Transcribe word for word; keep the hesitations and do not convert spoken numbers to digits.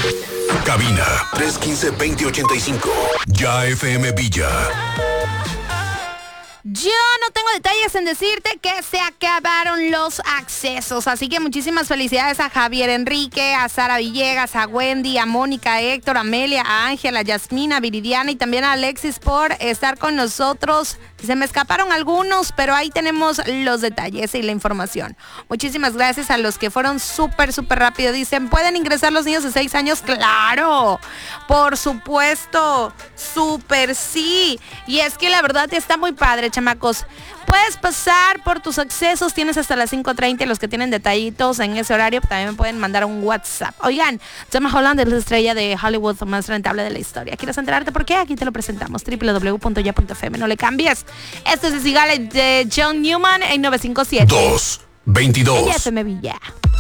Cabina tres uno cinco, dos cero ocho cinco. Ya F M Villa. Yo no tengo detalles en decirte que se acabaron los accesos, así que muchísimas felicidades a Javier Enrique, a Sara Villegas, a Wendy, a Mónica, a Héctor, a Amelia, a Ángela, a Yasmina, a Viridiana y también a Alexis por estar con nosotros. Se me escaparon algunos, pero ahí tenemos los detalles y la información. Muchísimas gracias a los que fueron súper, súper rápido. Dicen, ¿pueden ingresar los niños de seis años? ¡Claro! Por supuesto, súper sí. Y es que la verdad está muy padre, chamacos. Puedes pasar por tus accesos, tienes hasta las cinco treinta, los que tienen detallitos en ese horario también me pueden mandar un WhatsApp. Oigan, Gemma Holland es la estrella de Hollywood más rentable de la historia. ¿Quieres enterarte por qué? Aquí te lo presentamos, doble u doble u doble u punto ya punto f m. No le cambies. Esto es Cigale de John Newman en novecientos cincuenta y siete. dos veintidós. Ella se me villa.